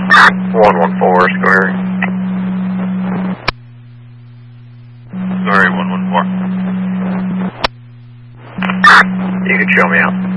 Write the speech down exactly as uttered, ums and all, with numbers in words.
one one four, square. Sorry, one one four. You can show me out.